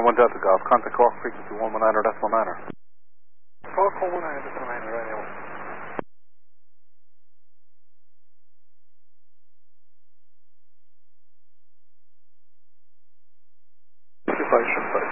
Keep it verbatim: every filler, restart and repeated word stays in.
one Delta Golf. Contact Cork frequency one one nine or decimal nine. Cork one one nine decimal nine, radio. Two five,